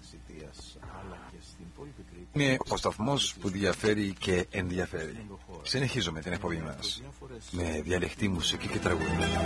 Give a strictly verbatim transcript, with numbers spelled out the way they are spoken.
Είναι ο σταθμός που διαφέρει και ενδιαφέρει. Συνεχίζουμε την εκπομπή μας με διαλεκτή μουσική και τραγούδια.